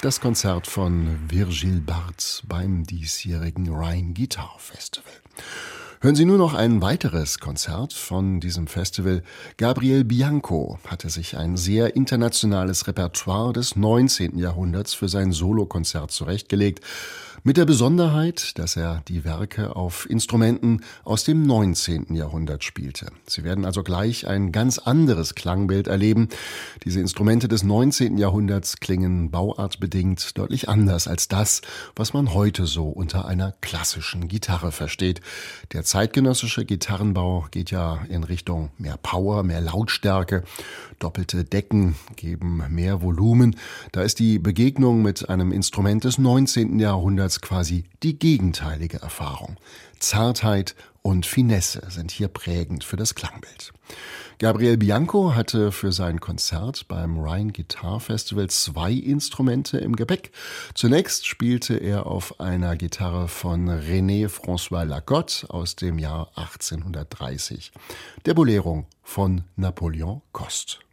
Das Konzert von Virgil Barth beim diesjährigen Rhine Guitar Festival. Hören Sie nur noch ein weiteres Konzert von diesem Festival. Gabriel Bianco hatte sich ein sehr internationales Repertoire des 19. Jahrhunderts für sein Solokonzert zurechtgelegt, mit der Besonderheit, dass er die Werke auf Instrumenten aus dem 19. Jahrhundert spielte. Sie werden also gleich ein ganz anderes Klangbild erleben. Diese Instrumente des 19. Jahrhunderts klingen bauartbedingt deutlich anders als das, was man heute so unter einer klassischen Gitarre versteht. Der zeitgenössische Gitarrenbau geht ja in Richtung mehr Power, mehr Lautstärke. Doppelte Decken geben mehr Volumen. Da ist die Begegnung mit einem Instrument des 19. Jahrhunderts quasi die gegenteilige Erfahrung. Zartheit und Finesse sind hier prägend für das Klangbild. Gabriel Bianco hatte für sein Konzert beim Rhine Guitar Festival 2 Instrumente im Gepäck. Zunächst spielte er auf einer Gitarre von René François Lacotte aus dem Jahr 1830, der Bolero von Napoleon Coste.